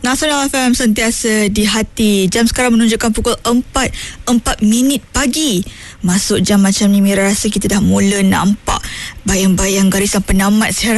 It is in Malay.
Nasional FM sentiasa di hati. Jam sekarang menunjukkan pukul 4 minit pagi. Masuk jam macam ni, Mira rasa kita dah mula nampak bayang-bayang garisan penamat. Saya